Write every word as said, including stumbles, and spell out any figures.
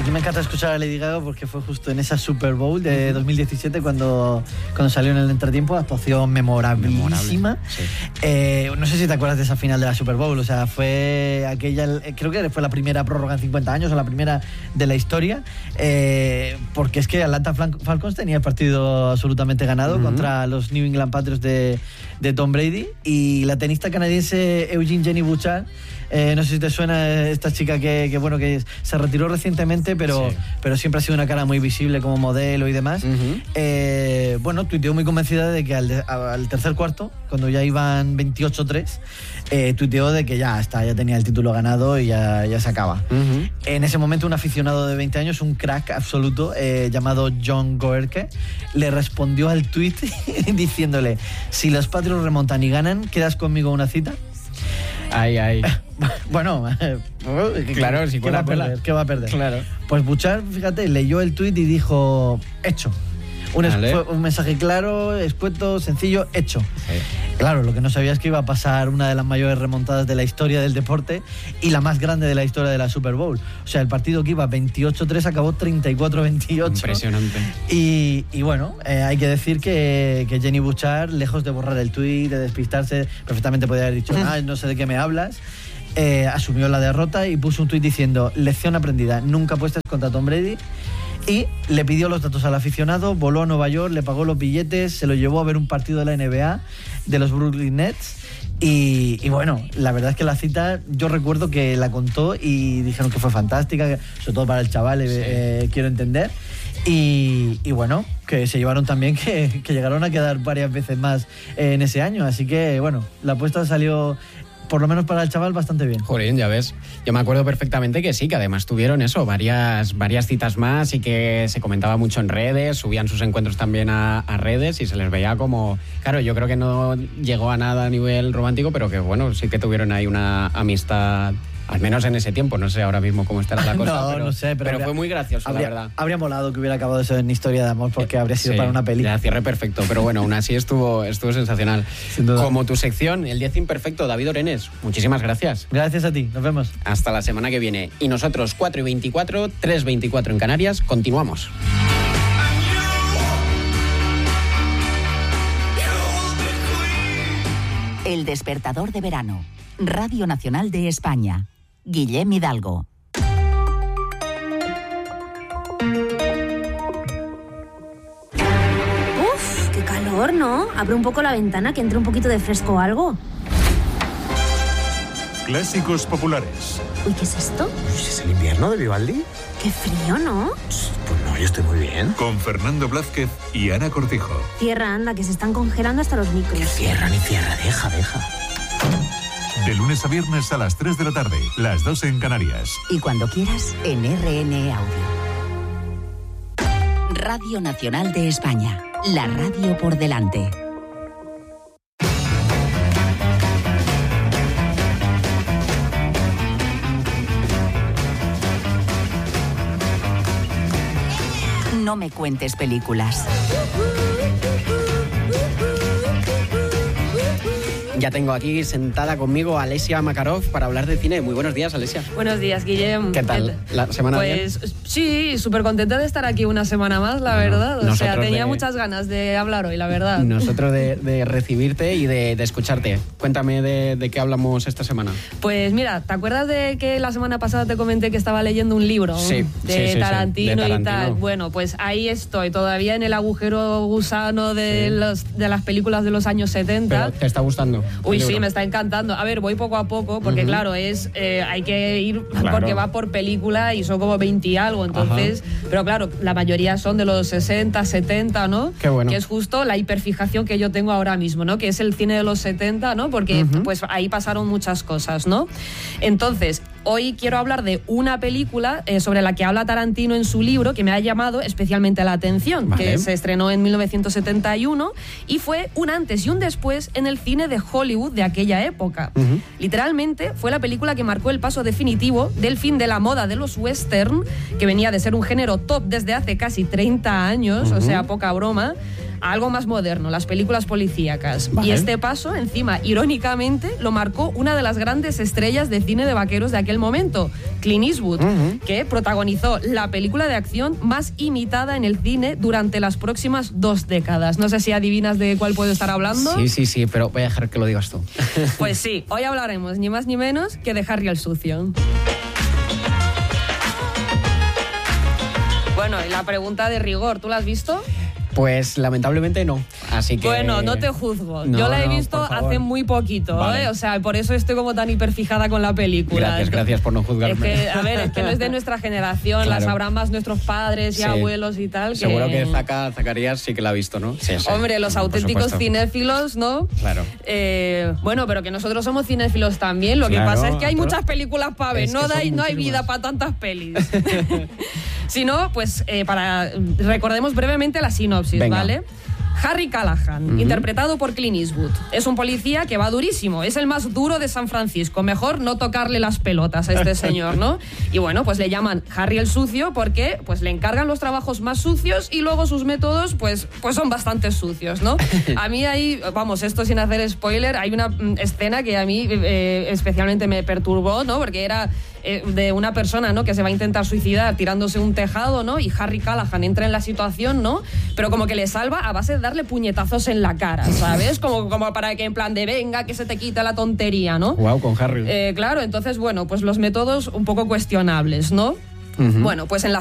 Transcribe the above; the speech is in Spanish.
aquí me encanta escuchar a Lady Gaga porque fue justo en esa Super Bowl de uh-huh. dos mil diecisiete cuando, cuando salió en el entretiempo, actuación memorabilísima. Sí. Eh, no sé si te acuerdas de esa final de la Super Bowl, o sea, fue aquella, creo que fue la primera prórroga en cincuenta años o la primera de la historia, eh, porque es que Atlanta Falcons tenía el partido absolutamente ganado uh-huh. contra los New England Patriots de, de Tom Brady, y la tenista canadiense Eugene Jenny Bouchard, Eh, no sé si te suena esta chica que, que bueno que se retiró recientemente, pero, sí. pero siempre ha sido una cara muy visible como modelo y demás. Uh-huh. Eh, bueno, tuiteó muy convencida de que al, de, al tercer cuarto, cuando ya iban veintiocho tres, eh, tuiteó de que ya está, ya tenía el título ganado y ya, ya se acaba. Uh-huh. En ese momento un aficionado de veinte años, un crack absoluto, eh, llamado John Goerke, le respondió al tuit diciéndole: si los Patriots remontan y ganan, ¿quedas conmigo a una cita? Ay, ay. Bueno, claro, si ¿qué va a perder? ¿Qué va a perder? Claro. Pues Bouchard, fíjate, leyó el tuit y dijo: hecho. Un, vale. escu- un mensaje claro, escueto, sencillo, hecho. Sí. Claro, lo que no sabía es que iba a pasar una de las mayores remontadas de la historia del deporte y la más grande de la historia de la Super Bowl. O sea, el partido que iba veintiocho tres acabó treinta y cuatro veintiocho. Impresionante. Y, y bueno, eh, hay que decir que, que Jenny Bouchard, lejos de borrar el tuit, de despistarse, perfectamente podría haber dicho: ah, no sé de qué me hablas. Eh, asumió la derrota y puso un tuit diciendo: lección aprendida, nunca apuestes contra Tom Brady. Y le pidió los datos al aficionado, voló a Nueva York, le pagó los billetes, se lo llevó a ver un partido de la N B A de los Brooklyn Nets. Y, y bueno, la verdad es que la cita, yo recuerdo que la contó y dijeron que fue fantástica, sobre todo para el chaval, sí. eh, quiero entender. Y, y bueno, que se llevaron también que, que llegaron a quedar varias veces más eh, en ese año. Así que bueno, la apuesta salió, por lo menos para el chaval, bastante bien. Joder, ya ves. Yo me acuerdo perfectamente que sí, que además tuvieron eso, varias, varias citas más y que se comentaba mucho en redes, subían sus encuentros también a, a redes y se les veía como... Claro, yo creo que no llegó a nada a nivel romántico, pero que bueno, sí que tuvieron ahí una amistad... Al menos en ese tiempo, no sé ahora mismo cómo estará la cosa. no, pero, no sé, pero, pero habría, fue muy gracioso, habría, la verdad. Habría molado que hubiera acabado eso en historia de amor, porque habría sido sí, para una peli. Ya, cierre perfecto, pero bueno, aún así estuvo, estuvo sensacional. Sin duda. Como tu sección, el diez imperfecto, David Orenes, muchísimas gracias. Gracias a ti, nos vemos. Hasta la semana que viene. Y nosotros, cuatro y veinticuatro, tres y veinticuatro en Canarias, continuamos. El despertador de verano. Radio Nacional de España. Guillem Hidalgo. Uf, qué calor, ¿no? Abre un poco la ventana, que entre un poquito de fresco o algo. Clásicos populares. Uy, ¿qué es esto? ¿Es el invierno de Vivaldi? Qué frío, ¿no? Pues no, yo estoy muy bien. Con Fernando Blázquez y Ana Cortijo. Cierra, anda, que se están congelando hasta los micros. Que cierra ni cierra, deja, deja. De lunes a viernes a las tres de la tarde, las dos en Canarias. Y cuando quieras, en R N Audio. Radio Nacional de España. La radio por delante. No me cuentes películas. Ya tengo aquí sentada conmigo a Alesia Makarov para hablar de cine. Muy buenos días, Alesia. Buenos días, Guillem. ¿Qué tal? ¿La semana pues, bien? Sí, súper contenta de estar aquí una semana más, la bueno, verdad. O sea, tenía de, muchas ganas de hablar hoy, la verdad. Nosotros de, de recibirte y de, de escucharte. Cuéntame de, de qué hablamos esta semana. Pues mira, ¿te acuerdas de que la semana pasada te comenté que estaba leyendo un libro sí, de, sí, sí, Tarantino sí, de Tarantino y tal? Bueno, pues ahí estoy, todavía en el agujero gusano de, sí. los, de las películas de los años setenta. ¿Pero te está gustando? Uy, sí, me está encantando. A ver, voy poco a poco, porque uh-huh. claro, es eh, hay que ir claro. porque va por película y son como veinte y algo, entonces, ajá. pero claro, la mayoría son de los sesenta, setenta, ¿no? Qué bueno. Que es justo la hiperfijación que yo tengo ahora mismo, ¿no? Que es el cine de los setenta, ¿no? Porque uh-huh. pues ahí pasaron muchas cosas, ¿no? Entonces, hoy quiero hablar de una película eh, sobre la que habla Tarantino en su libro, que me ha llamado especialmente la atención, vale. que se estrenó en mil novecientos setenta y uno y fue un antes y un después en el cine de Hollywood de aquella época. Uh-huh. Literalmente fue la película que marcó el paso definitivo del fin de la moda de los western, que venía de ser un género top desde hace casi treinta años, uh-huh. o sea, poca broma, a algo más moderno, las películas policíacas. Vale. Y este paso, encima, irónicamente, lo marcó una de las grandes estrellas de cine de vaqueros de aquel momento, Clint Eastwood, uh-huh. que protagonizó la película de acción más imitada en el cine durante las próximas dos décadas. No sé si adivinas de cuál puedo estar hablando. Sí, sí, sí, pero voy a dejar que lo digas tú. Pues sí, hoy hablaremos ni más ni menos que de Harry el Sucio. Bueno, y la pregunta de rigor, ¿tú la has visto? Pues lamentablemente no, así que... Bueno, no te juzgo. No, Yo la he no, visto hace muy poquito, vale. ¿eh? O sea, por eso estoy como tan hiperfijada con la película. Gracias, gracias por no juzgarme. Es que, a ver, es que no es de nuestra generación, claro. La sabrán más nuestros padres y sí. abuelos y tal. Seguro que, que Zaca, Zacarías sí que la ha visto, ¿no? Sí, sí. Hombre, los Por auténticos supuesto. cinéfilos, ¿no? Claro. Eh, bueno, pero que nosotros somos cinéfilos también. Lo claro, que pasa es que hay pero... muchas películas para ver. Es No, hay, no hay muchísimas. vida para tantas pelis. Si no, pues eh, para recordemos brevemente la sinopsis, Venga. ¿vale? Harry Callahan, uh-huh. interpretado por Clint Eastwood. Es un policía que va durísimo, es el más duro de San Francisco. Mejor no tocarle las pelotas a este señor, ¿no? Y bueno, pues le llaman Harry el Sucio porque pues le encargan los trabajos más sucios y luego sus métodos pues, pues son bastante sucios, ¿no? A mí ahí, vamos, esto sin hacer spoiler, hay una mm, escena que a mí eh, especialmente me perturbó, ¿no? Porque era eh, de una persona, ¿no? Que se va a intentar suicidar tirándose un tejado, ¿no? Y Harry Callahan entra en la situación, ¿no? Pero como que le salva a base de darle puñetazos en la cara, ¿sabes? Como, como para que en plan de venga, que se te quita la tontería, ¿no? Wow, con Harry. Eh, claro, entonces, bueno, pues los métodos un poco cuestionables, ¿no? Uh-huh. Bueno, pues en la